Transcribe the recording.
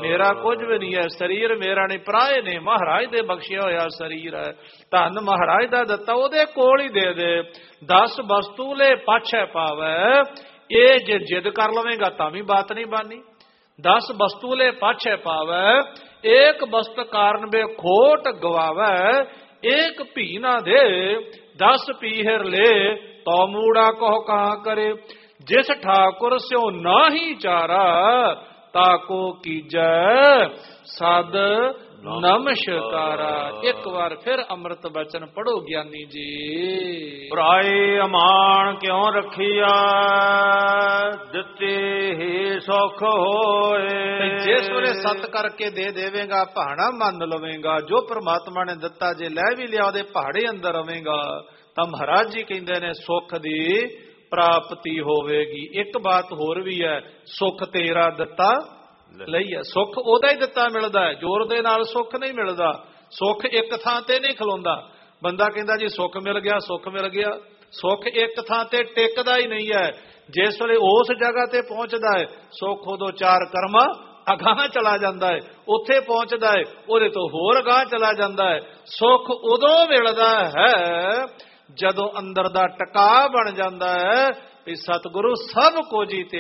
ਮੇਰਾ ਕੁਝ ਵੀ ਨਹੀਂ ਹੈ, ਸਰੀਰ ਮੇਰਾ ਨਹੀਂ, ਪਰਾਏ ਨੇ, ਮਹਾਰਾਜ ਦੇ ਬਖਸ਼ਿਆ ਹੋਇਆ ਸਰੀਰ ਹੈ, ਧਨ ਮਹਾਰਾਜ ਦਾ ਦਿੱਤਾ, ਉਹਦੇ ਕੋਲ ਹੀ ਦੇ ਦੇ। 10 ਵਸਤੂ ਲੈ ਪਾਛੈ ਪਾਵੈ, ਇਹ ਜੇ ਜਿੱਦ ਕਰ ਲਵੇਂਗਾ ਤਾਂ ਵੀ ਬਾਤ ਨਹੀਂ ਬਾਨੀ। 10 ਵਸਤੂ ਲੈ ਪਾਛੈ ਪਾਵੈ, ਏਕ ਵਸਤ ਕਾਰਨ ਬੇ ਖੋਟ ਗਵਾਵੈ, ਏਕ ਭੀ ਨਾ ਦੇ 10 ਪੀਹਰ ਲੈ, ਤੋ ਮੂੜਾ ਕਹੋ ਕਹਾਂ ਕਰੇ। ਜਿਸ ਠਾकुर ਸਿਓ ਨਾਹੀ ਚਾਰਾ, ਤਾਕੋ ਕੀਜੈ ਸਦ ਨਮਸਕਾਰਾ। ਇੱਕ ਵਾਰ ਫਿਰ ਅੰਮ੍ਰਿਤ ਬਚਨ ਪੜੋ ਗਿਆਨੀ ਜੀ। ਪਰਾਏ ਅਮਾਨ ਕਿਉਂ ਰੱਖੀਆ, ਦਿੱਤੇ ਹੀ ਸੁਖ ਹੋਏ। ਜਿਸ ਵੇਲੇ ਸਤ ਕਰਕੇ ਦੇ ਦੇਵੇਗਾ, ਭਾਣਾ ਮੰਨ ਲਵੇਂਗਾ, ਜੋ ਪ੍ਰਮਾਤਮਾ ਨੇ ਦਿੱਤਾ ਜੇ ਲੈ ਵੀ ਲਿਆ ਉਹਦੇ ਪਹਾੜੇ ਅੰਦਰ ਰਵੇਂਗਾ, ਤਾਂ ਮਹਾਰਾਜ ਜੀ ਕਹਿੰਦੇ ਨੇ ਸੁੱਖ ਦੀ ਪ੍ਰਾਪਤੀ ਹੋਵੇਗੀ। ਇੱਕ ਬਾਤ ਹੋਰ ਵੀ ਹੈ, ਸੁੱਖ ਤੇਰਾ ਦਿੱਤਾ ਲਈ ਹੈ। ਸੁੱਖ ਉਹਦਾ ਹੀ ਦਿੱਤਾ ਮਿਲਦਾ ਹੈ, ਜ਼ੋਰ ਦੇ ਨਾਲ ਸੁੱਖ ਨਹੀਂ ਮਿਲਦਾ। ਸੁੱਖ ਇੱਕ ਥਾਂ ਤੇ ਨਹੀਂ ਖਲੋਂਦਾ। ਬੰਦਾ ਕਹਿੰਦਾ ਜੀ ਸੁੱਖ ਮਿਲ ਗਿਆ, ਸੁੱਖ ਮਿਲ ਗਿਆ, ਸੁੱਖ ਇੱਕ ਥਾਂ ਤੇ ਟਿਕਦਾ ਹੀ ਨਹੀਂ ਹੈ। ਜਿਸ ਵੇਲੇ ਉਸ ਜਗ੍ਹਾ ਤੇ ਪਹੁੰਚਦਾ ਹੈ, ਸੁੱਖ ਉਦੋਂ 4 ਕਰਮਾਂ ਅਗਾਂਹ ਚਲਾ ਜਾਂਦਾ ਹੈ, ਉੱਥੇ ਪਹੁੰਚਦਾ ਹੈ, ਉਹਦੇ ਤੋਂ ਹੋਰ ਅਗਾਂਹ ਚਲਾ ਜਾਂਦਾ ਹੈ। ਸੁੱਖ ਉਦੋਂ ਮਿਲਦਾ ਹੈ ਜਦੋਂ ਅੰਦਰ ਦਾ ਟਿਕਾ ਬਣ ਜਾਂਦਾ ਹੈ ਵੀ ਸਤਿਗੁਰੂ ਸਭ ਕੁਝ ਹੀ